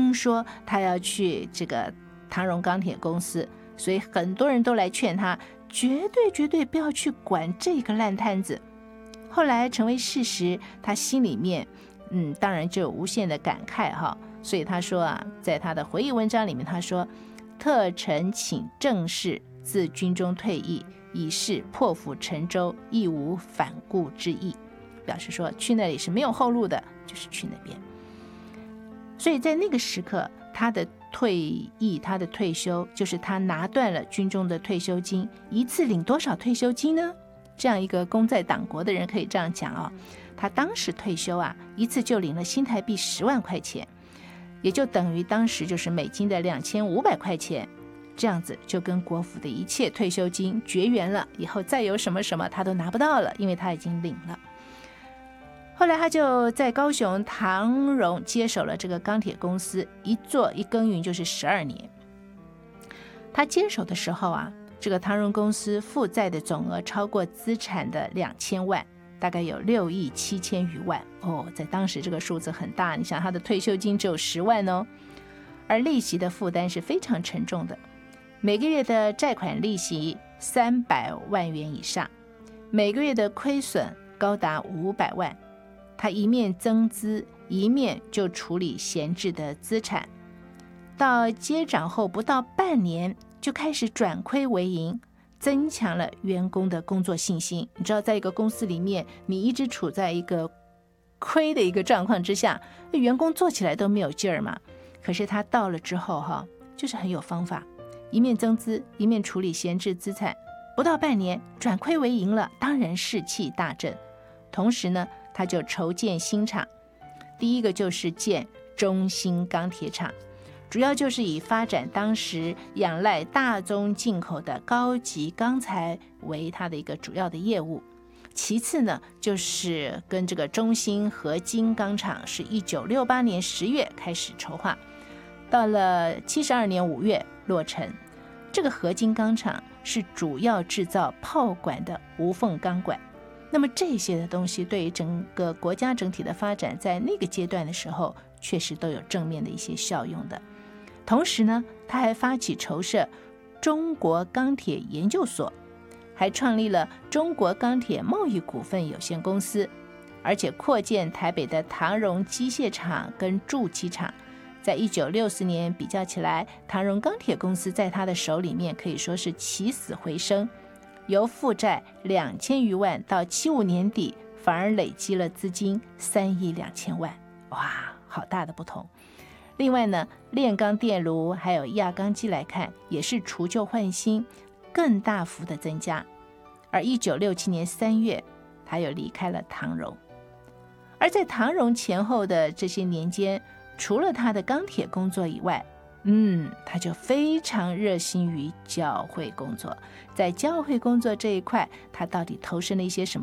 听说他要去这个唐荣钢铁公司，所以很多人都来劝他，绝对不要去管这个烂摊子。后来成为事实，他心里面当然就有无限的感慨哈。所以他说啊，在他的回忆文章里面，他说特臣请正式自军中退役，以示破釜沉舟，亦无反顾之意，表示说去那里是没有后路的，就是去那边。所以在那个时刻，他的退役，他的退休，就是他拿断了军中的退休金。一次领多少退休金呢？这样一个功在党国的人可以这样讲哦，他当时退休啊，一次就领了新台币10万块钱，也就等于当时就是美金的2500块钱。这样子就跟国府的一切退休金绝缘了，以后再有什么他都拿不到了，因为他已经领了。后来他就在高雄唐荣接手了这个钢铁公司，一做一耕耘就是12年。他接手的时候啊，这个唐荣公司负债的总额超过资产的2000万，大概有6亿7千余万哦，在当时这个数字很大，你想他的退休金只有10万哦，而利息的负担是非常沉重的，每个月的债款利息300万元以上，每个月的亏损高达500万。他一面增资，一面就处理闲置的资产，到接掌后不到半年就开始转亏为盈，增强了员工的工作信心。你知道在一个公司里面，你一直处在一个亏的一个状况之下，员工做起来都没有劲儿嘛。可是他到了之后就是很有方法，一面增资，一面处理闲置资产，不到半年转亏为盈了，当然士气大振。同时呢，他就筹建新厂，第一个就是建中兴钢铁厂，主要就是以发展当时仰赖大宗进口的高级钢材为它的一个主要的业务。其次呢，就是跟这个中兴合金钢厂是1968年10月开始筹划，到了72年5月落成。这个合金钢厂是主要制造炮管的无缝钢管。那么这些的东西对于整个国家整体的发展，在那个阶段的时候确实都有正面的一些效用的。同时呢，他还发起筹设中国钢铁研究所，还创立了中国钢铁贸易股份有限公司，而且扩建台北的唐荣机械厂跟铸机厂。在1964年比较起来，唐荣钢铁公司在他的手里面可以说是起死回生，由负债2000余万到75年底反而累积了资金3亿2千万，哇，好大的不同。另外呢，炼钢电炉还有轧钢机来看，也是除旧换新，更大幅的增加。而1967年3月，他又离开了唐荣。而在唐荣前后的这些年间，除了他的钢铁工作以外，他就非常热心于教会工作。在教会工作这一块，他到底投身了一些什么